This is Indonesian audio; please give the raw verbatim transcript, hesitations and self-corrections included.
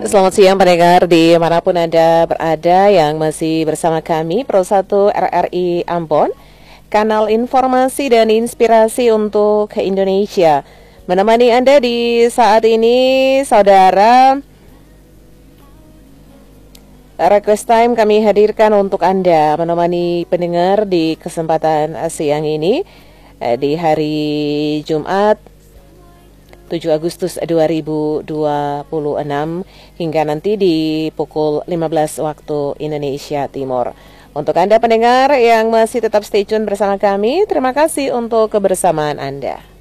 Selamat siang pendengar dimanapun Anda berada yang masih bersama kami Pro satu R R I Ambon, kanal informasi dan inspirasi untuk Indonesia. Menemani Anda di saat ini, saudara, Request Time kami hadirkan untuk Anda menemani pendengar di kesempatan siang ini di hari Jumat tujuh Agustus dua ribu dua puluh enam hingga nanti di pukul lima belas waktu Indonesia Timur. Untuk Anda pendengar yang masih tetap stay tune bersama kami, terima kasih untuk kebersamaan Anda.